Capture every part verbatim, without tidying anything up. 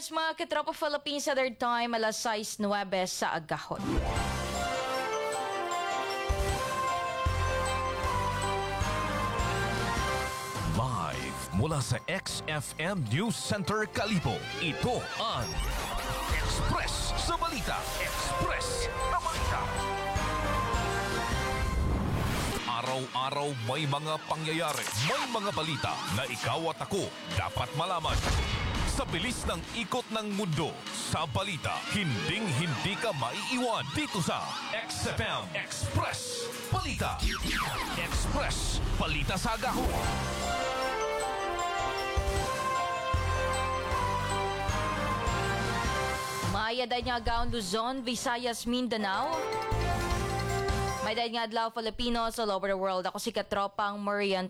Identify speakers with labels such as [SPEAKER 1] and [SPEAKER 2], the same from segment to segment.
[SPEAKER 1] Lunes, mga katropa Philippines, sa third time, alas sais nuwebe sa agahon.
[SPEAKER 2] Live mula sa X F M News Center Kalibo, ito ang Express sa Balita. Express sa Balita. Araw-araw may mga pangyayari, may mga balita na ikaw at ako dapat malaman. Sa bilis ng ikot ng mundo, sa balita, hinding-hindi ka maiiwan dito sa X F M Express Balita. Express Balita sa Agahon.
[SPEAKER 1] Maya dahil nga gaon Luzon, Visayas, Mindanao. May dahil nga adlaw Filipinos all over the world. Ako si Katropang Marian.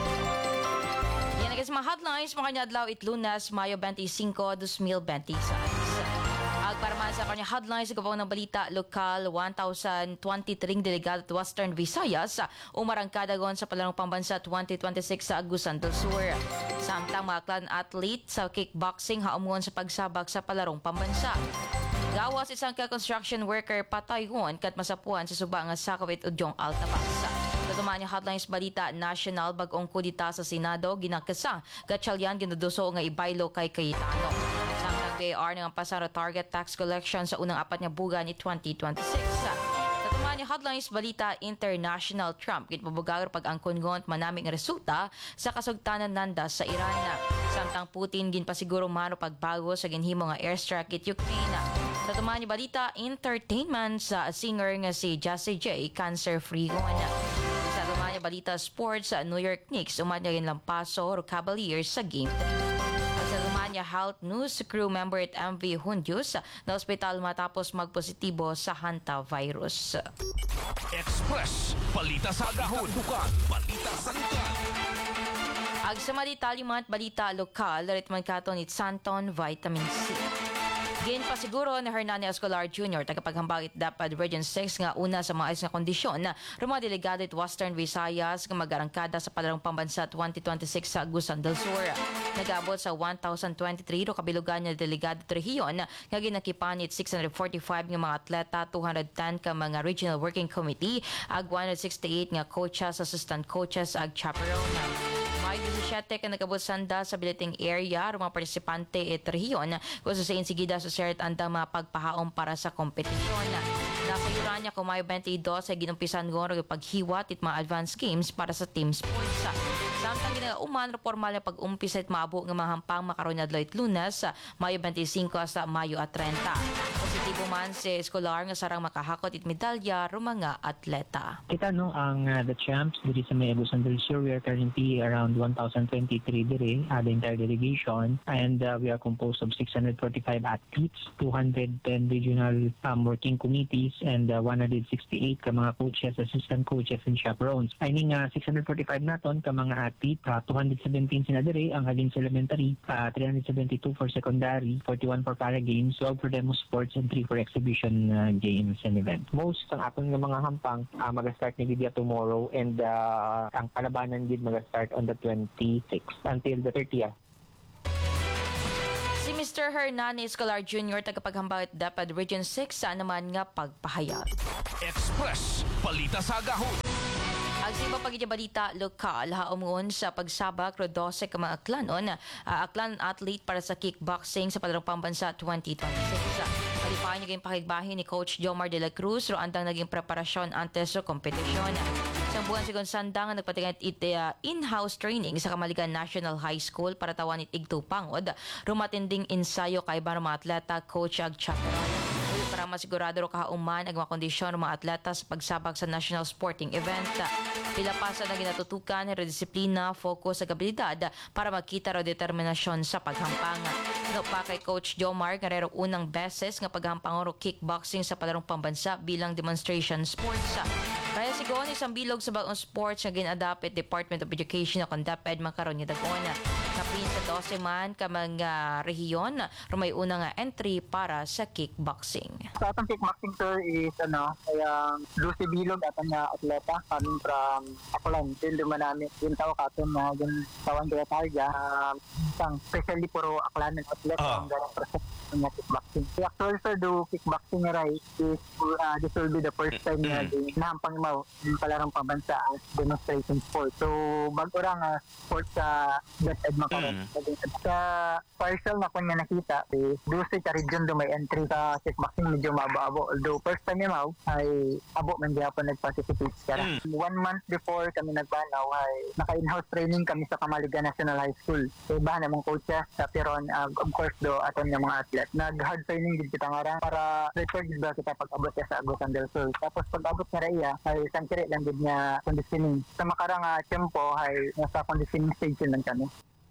[SPEAKER 1] Yan ang mga headlines, mga kanya adlaw it Lunes, Mayo twenty-five, twenty twenty-six. Agparman sa kanya headlines, gabaw ng balita, lokal, one thousand twenty-three delegado at Western Visayas, umarangkadagon sa palarong pambansa twenty twenty-six sa Agusan del Sur. Samtang mga clan athlete sa kickboxing haumuon sa pagsabak sa palarong pambansa. Gawas isang ka-construction worker patayon kat masapuan sa suba nga sakawit udyong Altabas. Natuman yung headlines balita, national bagong kudita sa Senado, ginagkasang gatsalyan ginuduso nga ibaylo kay Cayetano. Samtang P R ng pasara target tax collection sa unang apat nga buwan ni twenty twenty-six. Natuman yung headlines balita, international Trump gitpabugagar pag-angkon-ngon manaming resulta sa kasugtanan nanda sa Iran. Samtang Putin ginpasiguro mano pagbago sa ginhimo nga airstrike kit Ukraine. Sa tumahan ni balita, entertainment sa singer nga si Jessie J, cancer-free gumana. Sa tumahan ni balita, sports sa New York Knicks, umanya rin Lampaso, Cavaliers sa Game three. At sa tumahan ni health news, crew member at M V Hundius na ospital matapos magpositibo sa hantavirus.
[SPEAKER 2] Express Balita sa Agahon. Dukan Balita sa Lukan.
[SPEAKER 1] Ag sa maditalimat balita lokal, ritman katon it Santon Vitamin C. Gin pa siguro ni Hernani Escolar Junior tagapaghambang it dapat Region six nga una sa mga ayos nga kondisyon na rumah delegado it Western Visayas nga mag-arangkada sa palarong pambansa twenty twenty-six sa Agusan del Sur. Nagabot sa one thousand twenty-three ro kabilugan nga delegado at rehiyon nga ginakipan it six hundred forty-five nga mga atleta, two hundred ten ka mga regional working committee, ag one hundred sixty-eight nga coaches, assistant coaches, ag chaperone. May seventy-seven ka nagabot sanda sa bileting area rumang partisipante et rehiyon kung sa insigida sa seret anda mapagpahaom para sa kompetisyon. Nakayuran niya kung may twenty-two sa ginumpisan ngoro yung paghiwat at mga advanced games para sa team sports. Samtang ginauman formal na pag-umpisa at maabo ng mga hampang makaroon na Adloit Lunes, Mayo twenty-five sa Mayo at thirty. Positibo man si Escolar nga sarang makahakot at medalya rumang mga atleta.
[SPEAKER 3] Kita no ang uh, the champs diri sa may Agusan del Sur. We are currently around one thousand twenty-three diri, uh, the entire delegation, and uh, we are composed of six hundred forty-five athletes, two hundred ten regional um, working committees, and uh, one hundred sixty-eight ka mga coaches, assistant coaches, and chaperones. I mean, uh, six hundred forty-five naton ka mga athlete, uh, two hundred seventeen sina diri ang halin sa elementary, uh, three hundred seventy-two for secondary, forty-one for para games, twelve for demo sports, and three for exhibition uh, games and events. Most ang aton nga mga hampang uh, mag-start ni Lydia tomorrow, and uh, ang kalabanan din mag-start on the twenty-sixth until the thirtieth.
[SPEAKER 1] Si Mister Hernani Escolar Junior tagapaghambang dapat Region six sa naman nga pagpahayag.
[SPEAKER 2] Express Balita sa Agahon.
[SPEAKER 1] Ang siba pagiging balita lokal, haumuon sa pagsabak Rodose ka mga aklanon, uh, aklan athlete para sa kickboxing sa palarong pambansa twenty twenty-six. Palipahan niya yung pakigbahin ni Coach Jomar de la Cruz ro andang naging preparasyon antes sa kompetisyon. Isang buwan sigon sandang nagpatingan it uh, in-house training sa Kamaligan National High School para tawan it Igto Pangod. Rumatinding ensayo kay ibang mga atleta, coach ag chaperone. Para masigurado ro kahauman ang mga kondisyon ng mga atleta sa pagsabak sa national sporting event. Pila pa sa naging natutukan, redisiplina, focus sa abilidad para magkita ro determinasyon sa paghampang. No pa kay Coach Jomar, karero unang beses nga paghampang ro kickboxing sa palarong pambansa bilang demonstration sports. Kaya sigon isang bilog sa bagong sports nga ginadapit Department of Education na kondaped makaroon niya dagona. Kapin sa dose man ka mga rehiyon, rumay una nga entry para sa kickboxing.
[SPEAKER 4] Sa atong kickboxing sir is ano, kaya Lucy Bilog at ang uh, atleta coming from Aklan. Din naman namin yung tawag aton na yung tawag kaya targa. Uh, isang especially puro Aklan ng atleta
[SPEAKER 2] Ah.
[SPEAKER 4] ang ganang process ng kickboxing. The actual sir do kickboxing right is uh, this will be the first time na mm. nahampang mo yung palarang pambansa as demonstration sport. So bago ra nga sport sa West Ed Macaron. Mm. Sa partial na kung nga nakita, eh, Lucy ka region do may entry sa kickboxing medyo mabo-abo. Although first time niya mau ay abo man gyapon nag-participate ka. Mm. One month before kami nagbanaw ay naka-in-house training kami sa Camaliga National High School. So iba namang coaches sa Piron, uh, of course do aton nga mga athlete. Nag-hard training gid kita nga ra para record gid ba kita pag-abot ka sa Agusan del Sur. Tapos pag-abot nga ra iya ay sangkiri lang gid nga conditioning. Sa makarang uh, tempo ay nasa conditioning stage lang kami.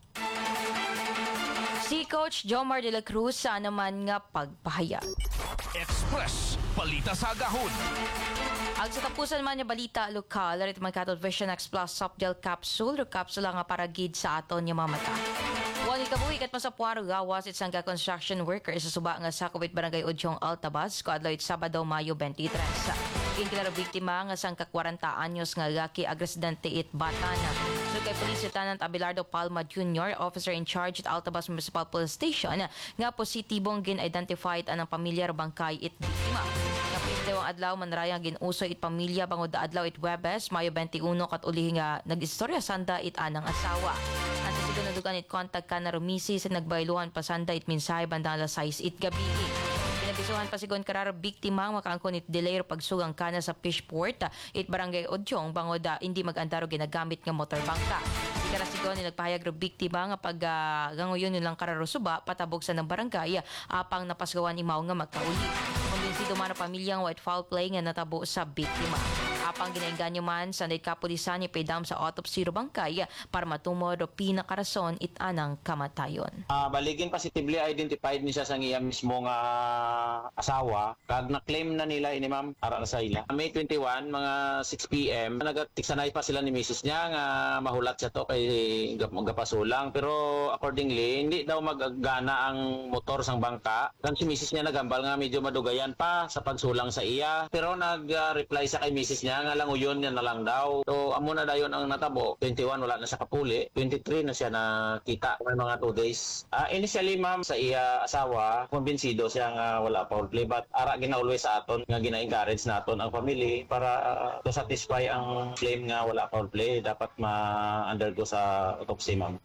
[SPEAKER 1] Si Coach Jomar de la Cruz sa naman nga pagpahayag.
[SPEAKER 2] Express, balita sa agahon.
[SPEAKER 1] Ang sa tapusan man nga balita lokal, rin man katong Vision X Plus Soft Gel Capsule, o capsule nga para gid sa aton nga mamata. Wali kabuhi kat masapuaro gawas isang ka construction worker sa suba nga sa Kuwait Barangay Udyong Altabas, ko adlaw it Sabado, Mayo twenty-three. Kinklaro biktima nga sang ka forty anyos nga laki agresidente it Batana. So kay Police Lieutenant Abelardo Palma Junior, officer in charge at Altabas Municipal Police Station, nga positibong gin-identified anang pamilya bangkay it biktima. Nga pinitawang adlaw manrayang ginuso it pamilya bangod adlaw it Webes, Mayo twenty-one kat uli nga nag-istorya sanda it anang asawa. Antes ito nadugan it contact ka na rumisi sa nagbayluhan pasanda it minsay bandang alas sais it gabi. Pinabisuhan pa sigon karar biktima makaangkon it delay pagsugang kana sa Fishport it Barangay Odyong bangod uh, hindi mag-andaro ginagamit nga motor bangka. Di kara sigon ni nagpahayag ro biktima nga pag uh, gangoyon nilang kararo suba patabog sa ng barangay apang napasgawan imaw nga magkauli. Kumbinsido man ang pamilyang white foul play nga natabo sa biktima. Apang ginainganyo man sa Night Kapulisan ni Pedam sa autopsy ro bangkay para matumod o pinakarason it anang kamatayon.
[SPEAKER 5] Uh, baligin positively identified ni siya sa iya mismo nga asawa kag na-claim na nila ini ma'am para sa ila. May twenty-one mga six p m nagatiksanay pa sila ni misis niya nga mahulat siya to kay gapasulang pero accordingly hindi daw maggana ang motor sang bangka. Kan si misis niya nagambal nga medyo madugayan pa sa pagsulang sa iya pero nag-reply sa kay misis niya nga lang uyon niya na lang daw. So amo na dayon ang natabo. twenty-one wala na siya kapuli. twenty-three na siya nakita may mga two days. Uh, initially ma'am sa iya asawa kumbinsido siya nga wala foul play but ara gina always sa aton nga gina-encourage naton ang family para uh, to satisfy ang claim nga wala foul play dapat ma-undergo sa autopsy ma'am.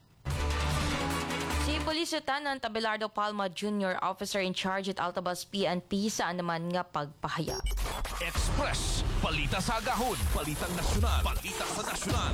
[SPEAKER 1] Si Police Lieutenant Abelardo Palma Junior, officer in charge at Altabas P N P sa naman nga pagpahayag.
[SPEAKER 2] Express, balita sa agahon. Balitang nasyonal, balita sa nasyonal.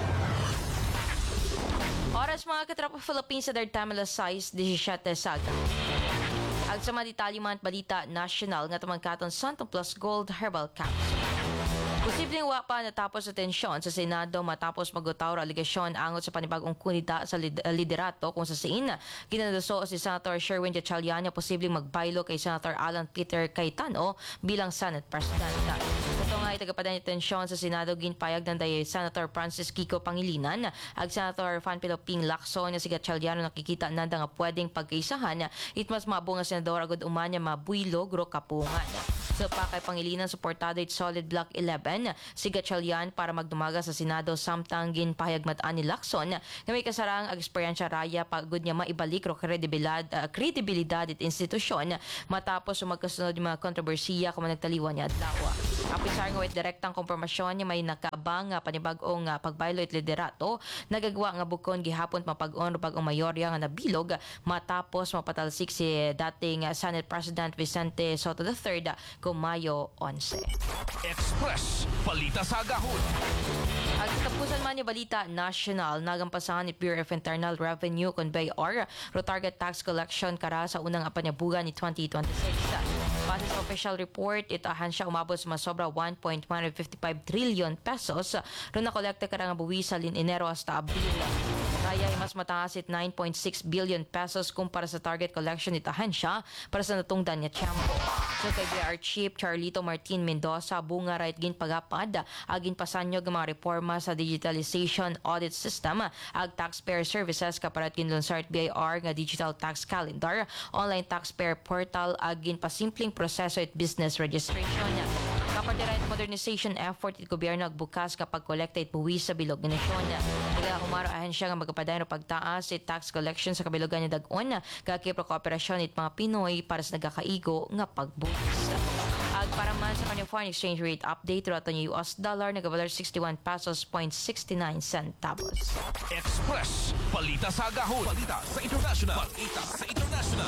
[SPEAKER 1] Oras mga katropa Philippines sa third time alas sais disisyete sa agahon. Ang sa mga detalye man at balita nasyonal nga tumangkaton Santo Plus Gold Herbal Capsule. Posibleng wa pa natapos sa tensyon sa Senado matapos magutaw aligasyon angot sa panibagong kunita sa lid- liderato kung sa siin ginadaso si Senator Sherwin Gatchalian posibleng magbaylo kay Senator Alan Peter Cayetano bilang Senate President. Ito nga itagapadan yung tensyon sa Senado ginpayag ng day Senator Francis Kiko Pangilinan ag Senator Fanpilo Ping Lacson na si Gatchalian nakikita nanda nga pwedeng pagkaisahan it mas mabo nga senador agad umanya mabuilo gro kapungan. Sa pa kay Pangilinan, suportado it Solid Block eleven, si Gatchalian para magdumaga sa Senado samtang ginpahayagmataan ni Lacson na may kasarang eksperyensya raya pagod niya maibalik ro kredibilidad, uh, kredibilidad it institusyon matapos sumagkasunod yung mga kontrobersiya kung nagtaliwan niya at lawa. Apisar nga it direktang kompromasyon niya may nakabang nga panibagong uh, pagbaylo it liderato, nagagawa nga bukon gihapon mapag-on pag mayorya nga nabilog matapos mapatalsik si dating uh, Senate President Vicente Soto the third kung Mayo eleven.
[SPEAKER 2] Express, balita sa agahon.
[SPEAKER 1] Ang tapusan man yung balita national, nagampasahan ni Bureau of Internal Revenue Convey or target tax collection kara sa unang apanyabugan ni twenty twenty-six. Base sa official report, itahan siya umabot sa masobra one point one five five trillion pesos ron nakolekta kara nga buwi sa lin Enero hasta Abril. Kaya ay mas mataas it nine point six billion pesos kumpara sa target collection itahan siya para sa natungdan niya tiyempo. So kay B R Chief Charlito Martin Mendoza bunga right gin pagapad agin pasanyog ang mga reforma sa digitalization audit system ag taxpayer services kaparat gin lunsart B I R nga digital tax calendar, online taxpayer portal agin pasimpleng proseso at business registration. Kapag right modernization effort it gobyerno agbukas kapag kolekta it buwis sa bilog nga nasyon. Kaya kumaro ahensya nga magapadayon pagtaas it tax collection sa kabilugan ni Dagon kakipro kooperasyon it mga Pinoy para sa nagakaigo nga pagbuwis. Ag para man sa kanyang foreign exchange rate update rato ni U S dollar nagabalar sixty-one pesos point sixty-nine centavos.
[SPEAKER 2] Express. Balita sa agahon. Balita sa international. Balita sa international.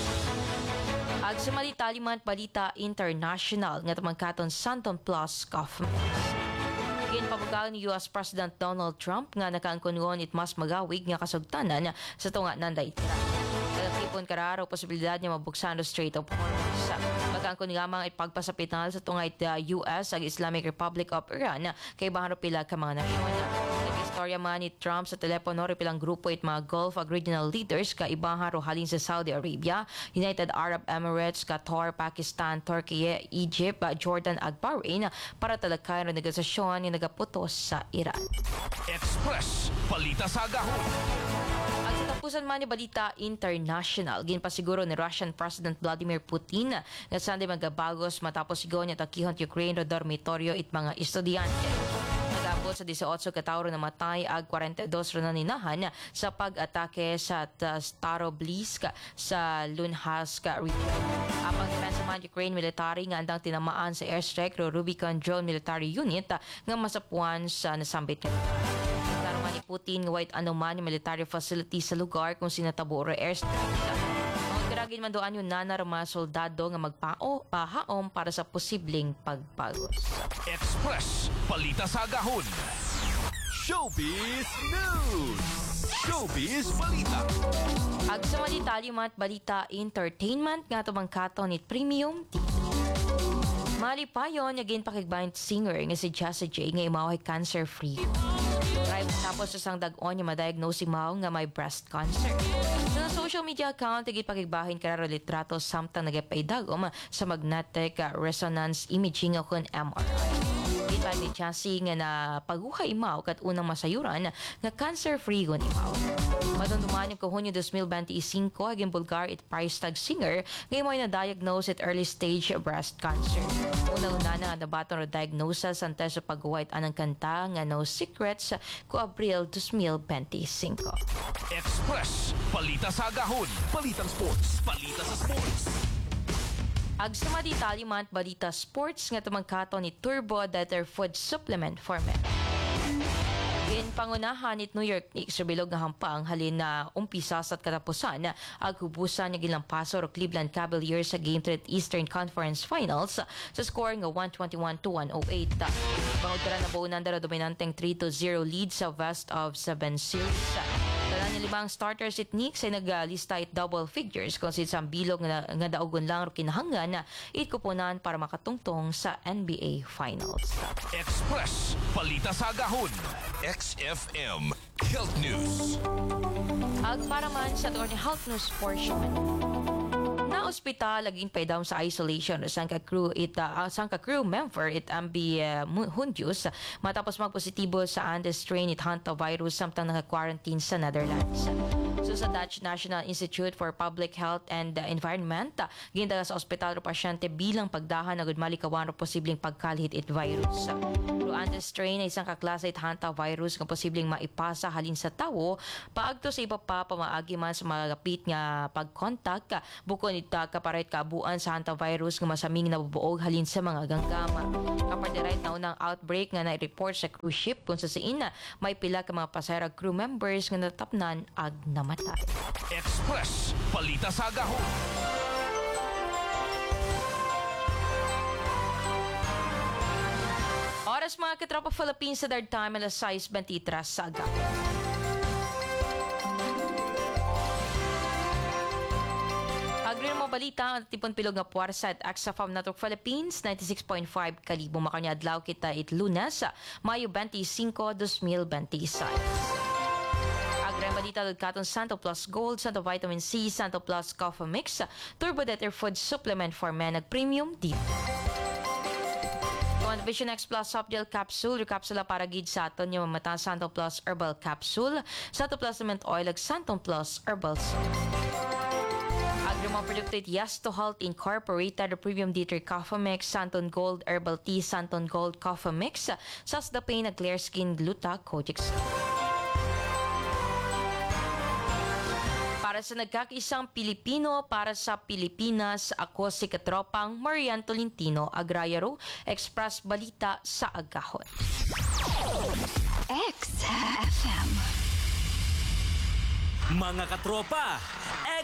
[SPEAKER 1] Ag sa malita limang balita international nga tamangkaton Santon Plus Kaufman. Ginpabugal ni U S President Donald Trump nga nakaangkungon it mas magawig nga kasugtanan sa tunga nanday tira. Nagtipon kararo posibilidad niya mabuksan ang Strait of Hormuz. Pagkaangkon nga mga ipagpasapital sa tunga it uh, U S ag Islamic Republic of Iran kay baharo pila ka mga nasyon. Nag-istorya man ni Trump sa telepono pilang grupo it mga Gulf ag regional leaders ka ibaharo halin sa Saudi Arabia, United Arab Emirates, Qatar, Pakistan, Turkey, Egypt, Jordan ag Bahrain para talakayan ang negosyasyon nga nagaputos sa Iran.
[SPEAKER 2] Express. Balita sa agahon.
[SPEAKER 1] At sa tapusan man ni balita international, ginpasiguro ni Russian President Vladimir Putin nga Sunday magabagos matapos sigaw niya takihon Ukraine o dormitoryo it mga estudyante. Nagabot sa eighteen ka tawo na matay ag forty-two ra na ninahan sa pag-atake sa Staroblisk sa Luhansk region. Apang defense man Ukraine military nga andang tinamaan sa airstrike ro Rubicon drone military unit nga masapuan sa nasambit ni Putin nga white anoman yung military facility sa lugar kung sinatabo or airstrike. Ang karagin man doon yung nanar mga soldado nga magpao pahaom para sa posibleng pagpagos.
[SPEAKER 2] Express. Balita sa agahon. Showbiz News. Showbiz Balita.
[SPEAKER 1] Ag sa malita limat balita entertainment nga tumangkaton ni Premium T V. Malipayon naging pakigbayan singer nga si Jessie J nga imaw ay cancer-free. Right, tapos sa sang dag-on yung ma-diagnose si Mao nga may breast cancer. Sa social media account, naging pakigbahin kararo litrato samtang nagpaidagom sa magnetic resonance imaging o kun M R I. Ipag ni Jessie nga na paghuhay Mao kat unang masayuran nga cancer-free gun Mao. Madunduman yung kahunyo twenty twenty-five aging Bulgar it price tag singer ngayon mo na diagnose at early stage breast cancer. Una-una na nga nabaton na diagnosis antes sa pag-white anang kanta nga No Secrets ko Abril twenty twenty-five.
[SPEAKER 2] Express. Balita sa agahon. Balitang sports. Balita sa sports.
[SPEAKER 1] Ag sa madita limang balita sports nga tumangkaton ni Turbo Deter Food Supplement for Men. In pangunahan it New York Knicks bilog nga hampang halin na umpisa sa katapusan ag hubusan nga gilampaso ro Cleveland Cavaliers sa Game three Eastern Conference Finals sa score nga one twenty-one to one oh eight. Bangod ka na baunan dara dominanteng three to zero lead sa best of seven series. Dala ni limang starters it Knicks ay naglista it double figures kung sin sang bilog nga, nga daogon lang ro kinahanglan na itkuponan para makatungtong sa N B A Finals.
[SPEAKER 2] Express. Balita sa agahon. X F M Health News.
[SPEAKER 1] Ag para man sa attorney health news portion. Na ospital laging pay down sa isolation sang ka crew it uh, sang ka crew member it ambi uh, Hundius matapos magpositibo sa Andes strain it hantavirus samtang naka-quarantine sa Netherlands. So sa Dutch National Institute for Public Health and uh, Environment, uh, gindaga sa ospital ro pasyente bilang pagdahan na malikawan ro posibleng pagkalhit it virus. Pero Andes strain ay isang kaklase it hantavirus nga posibleng maipasa halin sa tawo paagto sa iba pa pamaagi man sa malapit nga pagkontak uh, bukod ita kaparet kaabuan sa hantavirus nga masaming nabubuog halin sa mga ganggama. Kaparte right na unang outbreak nga na-report sa cruise ship kung sa siin na may pila ka mga pasahero crew members nga natapnan ag namatay.
[SPEAKER 2] Express. Balita sa agahon.
[SPEAKER 1] Oras mga katropa Philippines sa third time alas sais twenty-three sa agahon. Agri mo balita ang tipon pilog nga puwersa at Axafam Network Philippines ninety-six point five kalibo makanya adlaw kita it Lunes Mayo twenty-five, twenty twenty-six. Agri Balita Katon Santo Plus Gold, Santo Vitamin C, Santo Plus Coffee Mix, Turbo Deter Food Supplement for Men, nag-premium deep. Kung Vision X Plus Soft Gel Capsule, yung kapsula para gid sa aton yung mamata Santo Plus Herbal Capsule, Santo Plus Cement Oil, ag Santo Plus Herbal Soap. Agrimo Producted Yes to Health Incorporated, the Premium Dieter Coffee Mix, Santon Gold Herbal Tea, Santon Gold Coffee Mix, Sas the Pain, Clear Skin, Gluta, Kojic. Para sa nagkakaisang Pilipino, para sa Pilipinas, ako si Katropang Marian Tolentino, Agrayaro, Express Balita sa Agahon.
[SPEAKER 6] X F M.
[SPEAKER 7] Mga katropa,